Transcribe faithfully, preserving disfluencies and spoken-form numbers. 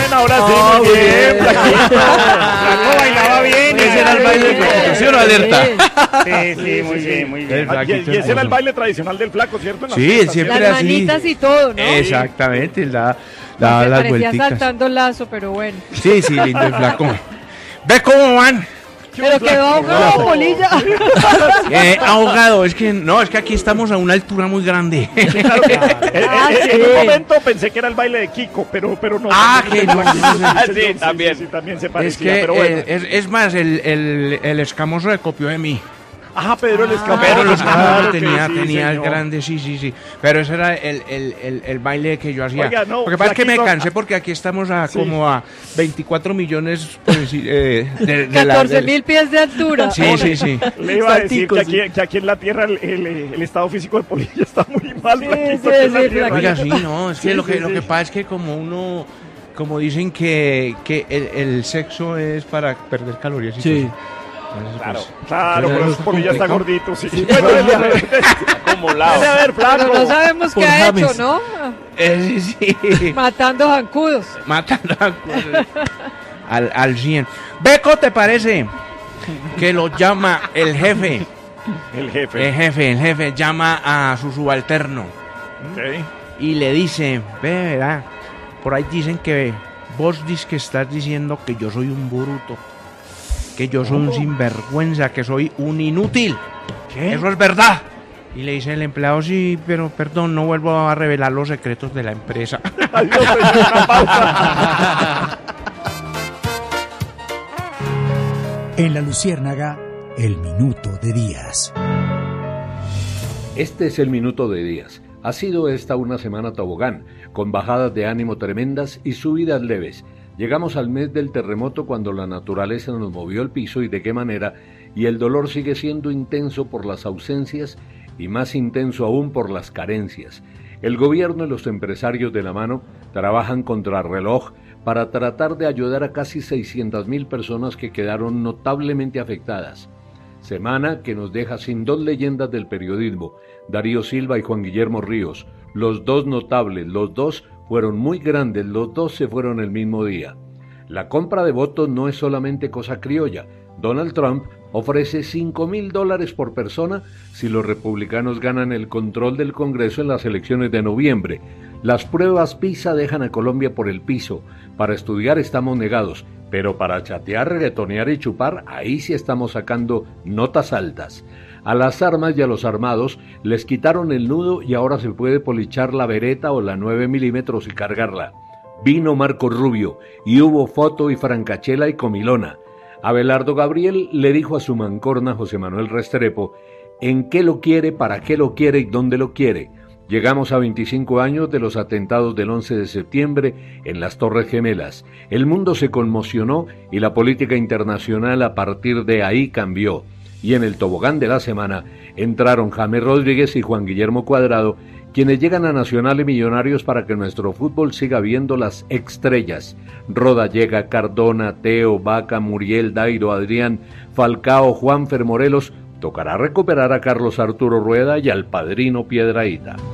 bien, ahora sí, Oh, muy bien, bien. Flaquito. Flaco bailaba bien. Ese era el baile de Constitución, Alerta. Sí, sí, muy bien, muy bien. El Ah, Y, Flaquito y ese era el hermoso. baile tradicional del Flaco, ¿cierto? En las Sí, fiestas, siempre ¿cierto? Las así. manitas y todo, ¿no? Exactamente, da, No da se las parecía vuelticas. saltando el lazo, pero bueno. Sí, sí, lindo el Flaco. ¿Ve cómo van? Pero quedó ahogado, Polilla. Eh, ahogado, es que no, es que aquí estamos a una altura muy grande. Claro que, eh, Ah, eh, sí. En un momento pensé que era el baile de Kiko, pero, pero no. Ah, también que es del no. Flaquito, Ah, señor, sí, también. Sí, sí, también se Es parecía, que pero bueno. eh, es, es más, el, el, el escamoso se copió de mí. Ah, Pedro el Escamoso. Pero los claro escamosos que tenía, sí, tenía el señor. grande, sí, sí, sí. Pero ese era el, el, el, el baile que yo hacía. Oiga, no, Lo que pasa es que me Flaquito, cansé porque aquí estamos a sí. como a veinticuatro millones pues, eh, de, de la- catorce del- mil pies de altura. Sí, sí, sí. Le iba a decir que Salticos, aquí, que aquí en la tierra el, el, el estado físico de Polilla está muy mal, Sí, Flaquito, sí, aquí en la sí, tierra. Oiga, sí, no, es que, Sí, lo, que sí, lo sí. que pasa es que como uno, como dicen que, que el, el sexo es para perder calorías y Sí. todo. Entonces, Claro, pues, claro, pues, pero es Polilla está complicado. gordito, sí. Bueno, dele a ver, Acumulado. dele a ver, Pero Flaco. no sabemos qué Por ha James. hecho, ¿no? Eh, sí, sí. Matando zancudos. Matando al, al, al cien. Beco, ¿te parece? Que lo llama el jefe. El jefe. El jefe, el jefe llama a su subalterno Ok. y le dice, ve, verá, por ahí dicen que vos dices que estás diciendo que yo soy un bruto, que yo soy un sinvergüenza, que soy un inútil. ¿Qué? Eso es verdad. Y le dice el empleado, sí, pero perdón, no vuelvo a revelar los secretos de la empresa. Adiós, señor, una pausa. En La Luciérnaga, el minuto de Díaz. Este es el minuto de Díaz. Ha sido esta una semana tobogán, con bajadas de ánimo tremendas y subidas leves. Llegamos al mes del terremoto cuando la naturaleza nos movió el piso y de qué manera, y el dolor sigue siendo intenso por las ausencias y más intenso aún por las carencias. El gobierno y los empresarios de la mano trabajan contra reloj para tratar de ayudar a casi seiscientas mil personas que quedaron notablemente afectadas. Semana que nos deja sin dos leyendas del periodismo, Darío Silva y Juan Guillermo Ríos, los dos notables, los dos fueron muy grandes, los dos se fueron el mismo día. La compra de votos no es solamente cosa criolla. Donald Trump ofrece cinco mil dólares por persona si los republicanos ganan el control del Congreso en las elecciones de noviembre. Las pruebas PISA dejan a Colombia por el piso. Para estudiar estamos negados, pero para chatear, reggaetonear y chupar, ahí sí estamos sacando notas altas. A las armas y a los armados les quitaron el nudo y ahora se puede polichar la bereta o la nueve milímetros y cargarla. Vino Marco Rubio y hubo foto y francachela y comilona. Abelardo Gabriel le dijo a su mancorna José Manuel Restrepo en qué lo quiere, para qué lo quiere y dónde lo quiere. Llegamos a veinticinco años de los atentados del once de septiembre en las Torres Gemelas. El mundo se conmocionó y la política internacional a partir de ahí cambió. Y en el tobogán de la semana entraron James Rodríguez y Juan Guillermo Cuadrado, quienes llegan a Nacional y Millonarios para que nuestro fútbol siga viendo las estrellas. Rodallega, Cardona, Teo, Vaca, Muriel, Dairo, Adrián, Falcao, Juanfer Morelos. Tocará recuperar a Carlos Arturo Rueda y al padrino Piedrahíta.